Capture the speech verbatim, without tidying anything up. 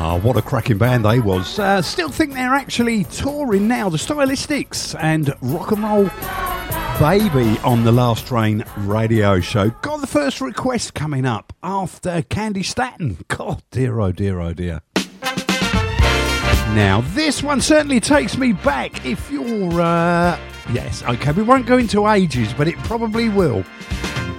Ah, what a cracking band they was. Uh, still think they're actually touring now. The Stylistics and Rock and Roll Baby on the Last Train radio show. Got the first request coming up after Candy Staton. God, dear, oh dear, oh dear. Now, this one certainly takes me back if you're... Uh, yes, okay, we won't go into ages, but it probably will.